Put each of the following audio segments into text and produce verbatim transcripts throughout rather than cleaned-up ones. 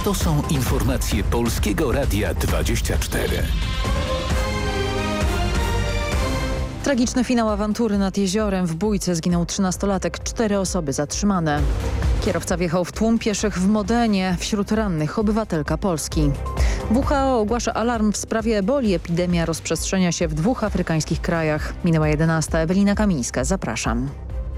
To są informacje Polskiego Radia dwadzieścia cztery. Tragiczny finał awantury nad jeziorem. W Bójce zginął trzynastolatek, cztery osoby zatrzymane. Kierowca wjechał w tłum pieszych w Modenie. Wśród rannych obywatelka Polski. W H O ogłasza alarm w sprawie eboli. Epidemia rozprzestrzenia się w dwóch afrykańskich krajach. Minęła jedenasta. Ewelina Kamińska. Zapraszam.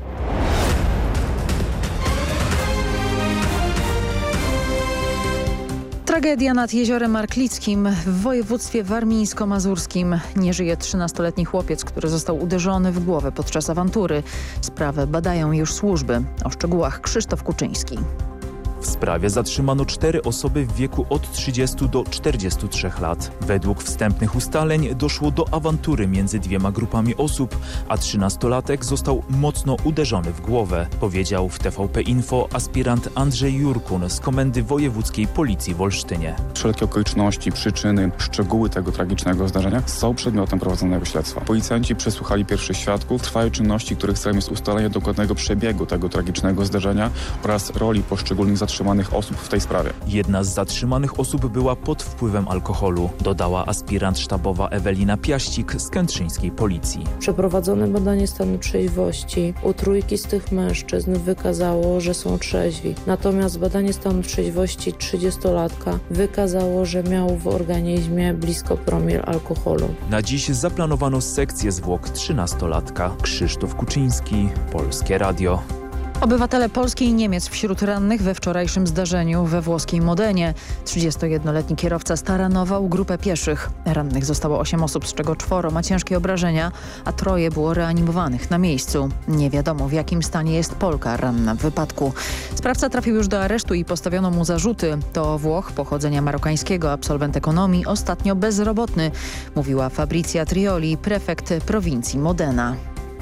Tragedia nad Jeziorem Marklickim w województwie warmińsko-mazurskim. Nie żyje trzynastoletni chłopiec, który został uderzony w głowę podczas awantury. Sprawę badają już służby. O szczegółach Krzysztof Kuczyński. W sprawie zatrzymano cztery osoby w wieku od trzydziestu do czterdziestu trzech lat. Według wstępnych ustaleń doszło do awantury między dwiema grupami osób, a trzynastolatek został mocno uderzony w głowę, powiedział w T V P Info aspirant Andrzej Jurkun z Komendy Wojewódzkiej Policji w Olsztynie. Wszelkie okoliczności, przyczyny, szczegóły tego tragicznego zdarzenia są przedmiotem prowadzonego śledztwa. Policjanci przesłuchali pierwszych świadków. Trwają czynności, których celem jest ustalenie dokładnego przebiegu tego tragicznego zdarzenia oraz roli poszczególnych zatrzymanych zatrzymanych osób w tej sprawie. Jedna z zatrzymanych osób była pod wpływem alkoholu, dodała aspirant sztabowa Ewelina Piaścik z kętrzyńskiej policji. Przeprowadzone badanie stanu trzeźwości u trójki z tych mężczyzn wykazało, że są trzeźwi. Natomiast badanie stanu trzeźwości trzydziestolatka wykazało, że miał w organizmie blisko promil alkoholu. Na dziś zaplanowano sekcję zwłok trzynastolatka. Krzysztof Kuczyński, Polskie Radio. Obywatele Polski i Niemiec wśród rannych we wczorajszym zdarzeniu we włoskiej Modenie. trzydziestojednoletni kierowca staranował grupę pieszych. Rannych zostało osiem osób, z czego czworo ma ciężkie obrażenia, a troje było reanimowanych na miejscu. Nie wiadomo, w jakim stanie jest Polka ranna w wypadku. Sprawca trafił już do aresztu i postawiono mu zarzuty. To Włoch pochodzenia marokańskiego, absolwent ekonomii, ostatnio bezrobotny, mówiła Fabrizia Trioli, prefekt prowincji Modena.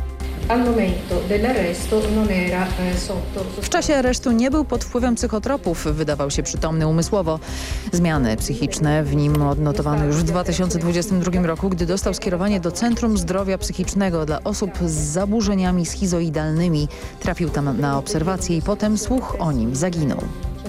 W czasie aresztu nie był pod wpływem psychotropów, wydawał się przytomny umysłowo. Zmiany psychiczne w nim odnotowano już w dwa tysiące dwudziestym drugim roku, gdy dostał skierowanie do Centrum Zdrowia Psychicznego dla osób z zaburzeniami schizoidalnymi. Trafił tam na obserwację i potem słuch o nim zaginął.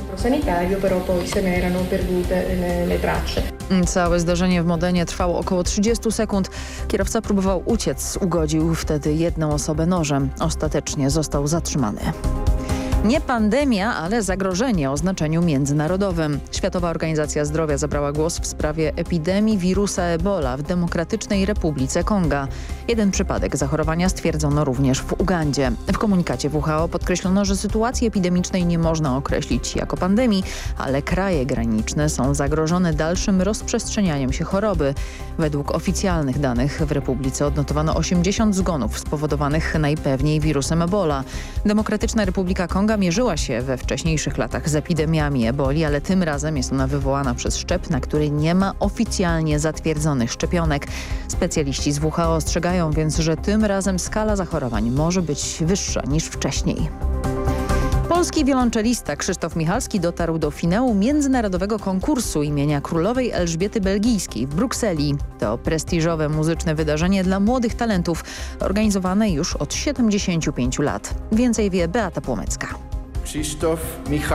Całe zdarzenie w Modenie trwało około trzydzieści sekund. Kierowca próbował uciec, ugodził wtedy jedną osobę nożem. Ostatecznie został zatrzymany. Nie pandemia, ale zagrożenie o znaczeniu międzynarodowym. Światowa Organizacja Zdrowia zabrała głos w sprawie epidemii wirusa Ebola w Demokratycznej Republice Konga. Jeden przypadek zachorowania stwierdzono również w Ugandzie. W komunikacie W H O podkreślono, że sytuacji epidemicznej nie można określić jako pandemii, ale kraje graniczne są zagrożone dalszym rozprzestrzenianiem się choroby. Według oficjalnych danych w Republice odnotowano osiemdziesiąt zgonów spowodowanych najpewniej wirusem Ebola. Demokratyczna Republika Konga mierzyła się we wcześniejszych latach z epidemiami eboli, ale tym razem jest ona wywołana przez szczep, na który nie ma oficjalnie zatwierdzonych szczepionek. Specjaliści z W H O ostrzegają więc, że tym razem skala zachorowań może być wyższa niż wcześniej. Polski wiolonczelista Krzysztof Michalski dotarł do finału międzynarodowego konkursu imienia Królowej Elżbiety Belgijskiej w Brukseli. To prestiżowe muzyczne wydarzenie dla młodych talentów, organizowane już od siedemdziesięciu pięciu lat. Więcej wie Beata Płomecka. Krzysztof Michal